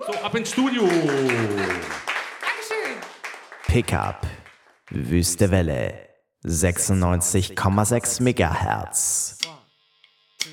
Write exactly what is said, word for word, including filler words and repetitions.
So, ab ins Studio. Dankeschön. Pickup, Wüste Welle, sechsundneunzig Komma sechs Megahertz.